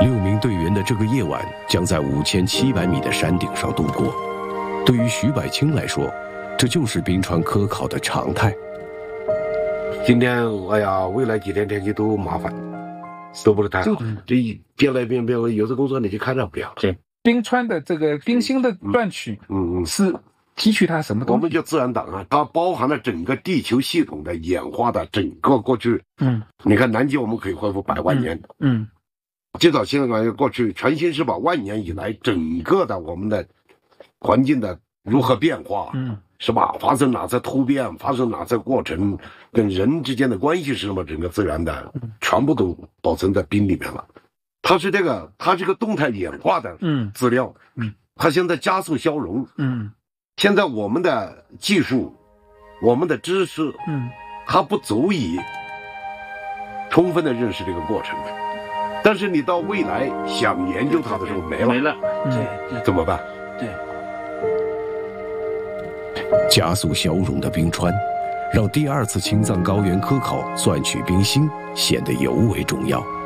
6名队员的这个夜晚将在5700米的山顶上度过。对于徐百清来说，这就是冰川科考的常态。 今天，哎呀，未来几天天气都麻烦，都不是太好。这一变来变，有的工作你就开展不了。 对，冰川的这个冰芯的断取，是提取它什么东西？ 我们叫自然档案，它包含了整个地球系统的演化的整个过去。你看南极我们可以恢复100万年。最早现在过去全新是把万年以来整个的我们的环境的如何变化，是吧？发生哪次突变，发生哪次过程，跟人之间的关系是什么？整个自然的全部都保存在冰里面了。它是个动态演化的资料。它现在加速消融。现在我们的技术，我们的知识，它不足以充分的认识这个过程。但是你到未来想研究它的时候没了，对，怎么办？ 对， 加速消融的冰川，让第2次青藏高原科考钻取冰芯显得尤为重要。